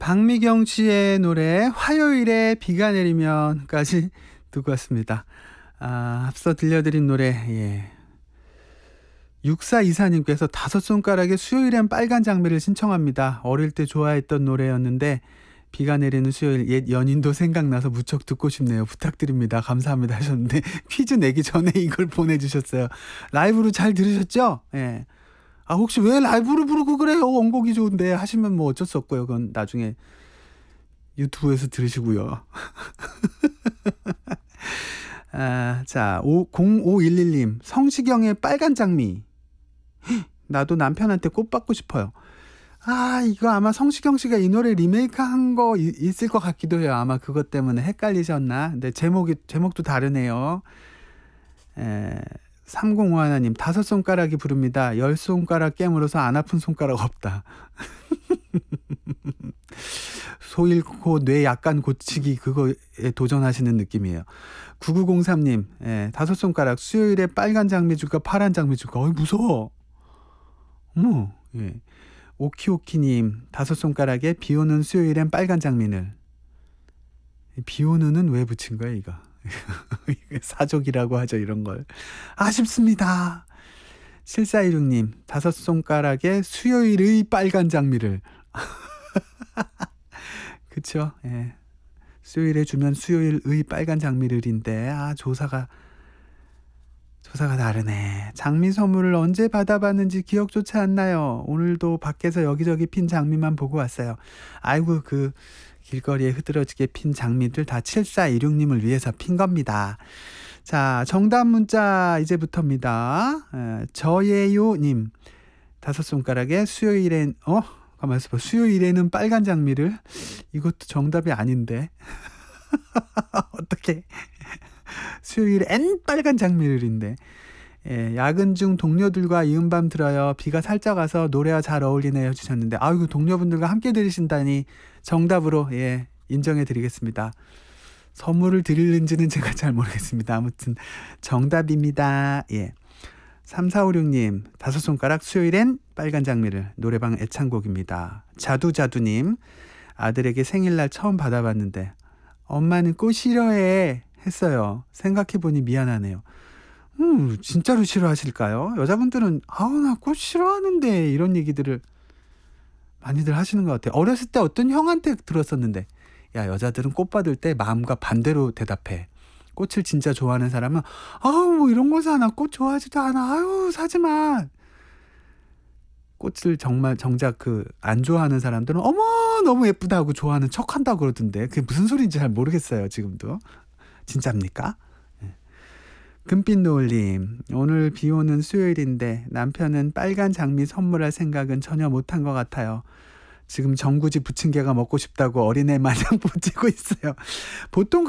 박미경 씨의 노래 화요일에 비가 내리면까지 듣고 왔습니다. 앞서 들려드린 노래 6424님께서 다섯 손가락의 수요일엔 빨간 장미를 신청합니다. 어릴 때 좋아했던 노래였는데 비가 내리는 수요일 옛 연인도 생각나서 무척 듣고 싶네요. 부탁드립니다. 감사합니다 하셨는데 퀴즈 내기 전에 이걸 보내주셨어요. 라이브로 잘 들으셨죠? 예. 혹시 왜 라이브로 부르고 그래요? 원곡이 좋은데 하시면 뭐 어쩔 수 없고요. 그건 나중에 유튜브에서 들으시고요. 자, 0511님 성시경의 빨간 장미. 나도 남편한테 꽃 받고 싶어요. 이거 아마 성시경 씨가 이 노래 리메이크 한 거 있을 것 같기도 해요. 아마 그것 때문에 헷갈리셨나? 근데 제목도 다르네요. 3051님 다섯 손가락이 부릅니다. 10손가락 깨물어서 안 아픈 손가락 없다. 소 잃고 뇌 약간 고치기 그거에 도전하시는 느낌이에요. 9903님 다섯 손가락 수요일에 빨간 장미 줄까 파란 장미 줄까? 무서워. 어머. 오키오키님 다섯 손가락에 비오는 수요일엔 빨간 장미를. 비오는은 왜 붙인 거야 이거? 사족이라고 하죠 이런 걸. 아쉽습니다. 7416님 다섯 손가락에 수요일의 빨간 장미를. 그쵸? 수요일에 주면 수요일의 빨간 장미를인데 조사가 다르네. 장미 선물을 언제 받아봤는지 기억조차 안 나요. 오늘도 밖에서 여기저기 핀 장미만 보고 왔어요. 아이고 그 길거리에 흐드러지게 핀 장미들 다 7416님을 위해서 핀 겁니다. 자, 정답 문자 이제부터입니다. 저예요님 다섯 손가락에 수요일엔 가만있어 봐. 수요일에는 빨간 장미를. 이것도 정답이 아닌데. 어떻게 수요일엔 빨간 장미를인데. 야근 중 동료들과 이은밤 들어요. 비가 살짝 와서 노래와 잘 어울리네요 주셨는데 아이고 동료분들과 함께 들으신다니 정답으로 인정해 드리겠습니다. 선물을 드리는지는 제가 잘 모르겠습니다. 아무튼 정답입니다. 3456님 다섯 손가락 수요일엔 빨간 장미를 노래방 애창곡입니다. 자두자두님 아들에게 생일날 처음 받아봤는데 엄마는 꽃 싫어해 했어요. 생각해보니 미안하네요. 진짜로 싫어하실까요? 여자분들은 나 꽃 싫어하는데 이런 얘기들을 많이들 하시는 것 같아요. 어렸을 때 어떤 형한테 들었었는데 여자들은 꽃 받을 때 마음과 반대로 대답해. 꽃을 진짜 좋아하는 사람은 뭐 이런 거 사나 꽃 좋아하지도 않아 사지마. 꽃을 정작 안 좋아하는 사람들은 어머 너무 예쁘다고 좋아하는 척한다고 그러던데 그게 무슨 소리인지 잘 모르겠어요. 지금도 진짜입니까? 금빛 노을님 오늘 비 오는 수요일인데 남편은 빨간 장미 선물할 생각은 전혀 못한 것 같아요. 지금 전구지 부침개가 먹고 싶다고 어린애 마냥 보지고 있어요. 보통